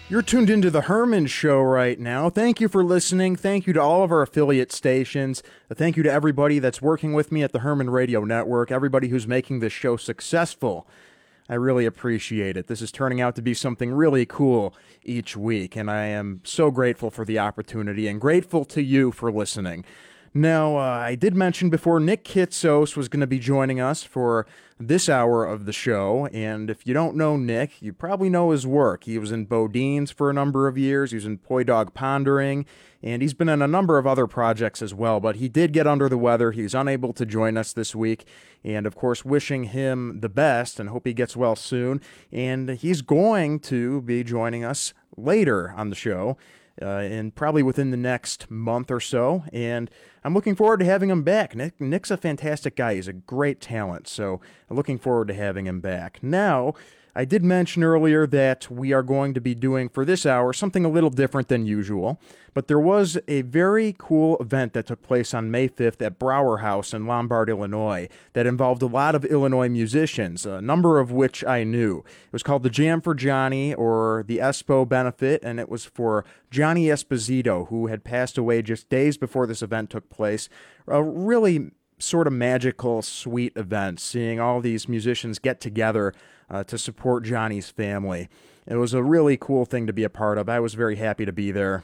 You're tuned into the Herman Show right now. Thank you for listening. Thank you to all of our affiliate stations. Thank you to everybody that's working with me at the Herman Radio Network, everybody who's making this show successful. I really appreciate it. This is turning out to be something really cool each week, and I am so grateful for the opportunity and grateful to you for listening. Now, I did mention before Nick Kitsos was going to be joining us for this hour of the show, and if you don't know Nick, you probably know his work. He was in Bodines for a number of years, he was in Poi Dog Pondering, and he's been in a number of other projects as well, but he did get under the weather. He's unable to join us this week, and of course wishing him the best and hope he gets well soon, and he's going to be joining us later on the show. And probably within the next month or so, and I'm looking forward to having him back. Nick's a fantastic guy. He's a great talent, so I'm looking forward to having him back. Now, I did mention earlier that we are going to be doing for this hour something a little different than usual, but there was a very cool event that took place on May 5th at Brower House in Lombard, Illinois, that involved a lot of Illinois musicians, a number of which I knew. It was called the Jam for Johnny, or the Espo Benefit, and it was for Johnny Esposito, who had passed away just days before this event took place. A really sort of magical, sweet event, seeing all these musicians get together to support Johnny's family. It was a really cool thing to be a part of. I was very happy to be there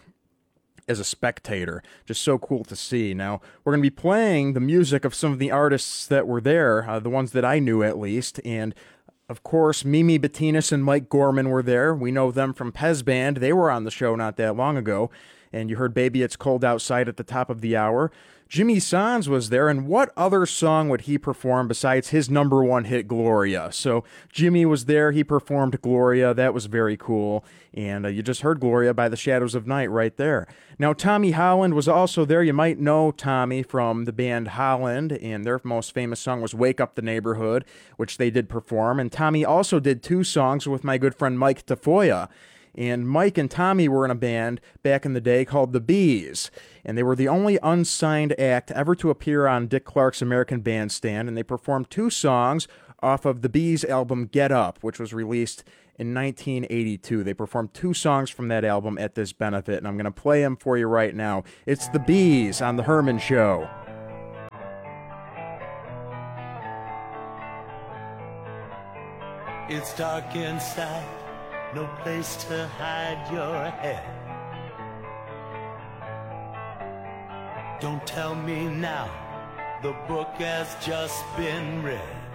as a spectator. Just so cool to see. Now, we're going to be playing the music of some of the artists that were there, the ones that I knew at least, and of course, Mimi Bettinas and Mike Gorman were there. We know them from Pez Band. They were on the show not that long ago, and you heard Baby It's Cold Outside at the top of the hour. Jimmy Sands was there, and what other song would he perform besides his number one hit, Gloria? So Jimmy was there, he performed Gloria, that was very cool, and you just heard Gloria by the Shadows of Night right there. Now, Tommy Holland was also there. You might know Tommy from the band Holland, and their most famous song was Wake Up the Neighborhood, which they did perform, and Tommy also did two songs with my good friend Mike Tafoya. And Mike and Tommy were in a band back in the day called the Bees, and they were the only unsigned act ever to appear on Dick Clark's American Bandstand, and they performed two songs off of the Bees album Get Up, which was released in 1982. They performed two songs from that album at this benefit, and I'm going to play them for you right now. It's the Bees on The Herman Show. It's dark inside, no place to hide your head. Don't tell me now, the book has just been read.